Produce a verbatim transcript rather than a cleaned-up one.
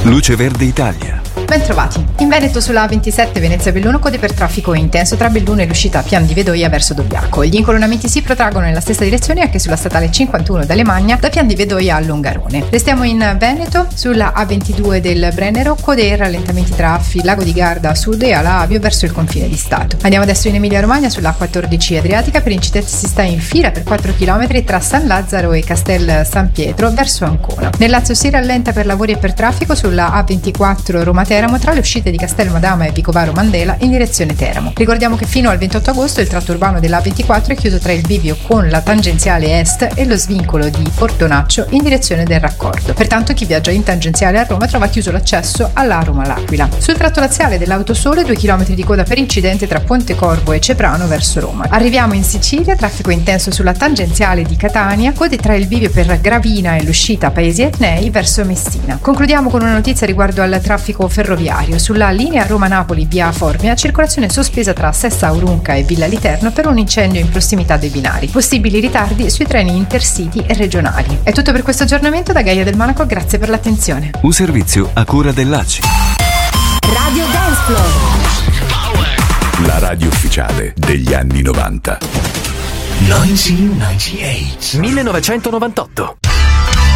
Luce Verde Italia. Bentrovati. In Veneto sulla A ventisette Venezia-Belluno code per traffico intenso tra Belluno e l'uscita a Pian di Vedoia verso Dobbiaco. Gli incolonnamenti si protraggono nella stessa direzione anche sulla statale cinquantuno da Lemagna da Pian di Vedoia a Longarone. Restiamo in Veneto sulla A ventidue del Brennero, code e rallentamenti tra Affi, Lago di Garda a sud e Ala Avio verso il confine di Stato. Andiamo adesso in Emilia-Romagna sulla A quattordici Adriatica, per incidenti si sta in fila per quattro chilometri tra San Lazzaro e Castel San Pietro verso Ancona. Nel Lazio si rallenta per lavori e per traffico sulla A ventiquattro Roma-Teramo tra le uscite di Castel Madama e Vicovaro Mandela in direzione Teramo. Ricordiamo che fino al ventotto agosto il tratto urbano della A ventiquattro è chiuso tra il bivio con la tangenziale est e lo svincolo di Portonaccio in direzione del raccordo. Pertanto chi viaggia in tangenziale a Roma trova chiuso l'accesso alla Roma-L'Aquila. Sul tratto laziale dell'Autosole due chilometri di coda per incidente tra Pontecorvo e Ceprano verso Roma. Arriviamo in Sicilia, traffico intenso sulla tangenziale di Catania, code tra il bivio per Gravina e l'uscita a Paesi Etnei verso Messina. Concludiamo con una notizia riguardo al traffico ferroviario. Sulla linea Roma-Napoli via Formia, circolazione sospesa tra Sessa Aurunca e Villa Literno per un incendio in prossimità dei binari. Possibili ritardi sui treni intercity e regionali. È tutto per questo aggiornamento da Gaia del Monaco, grazie per l'attenzione. Un servizio a cura dell'A C I. Radio Dance Floor. La radio ufficiale degli anni novanta. millenovecentonovantotto.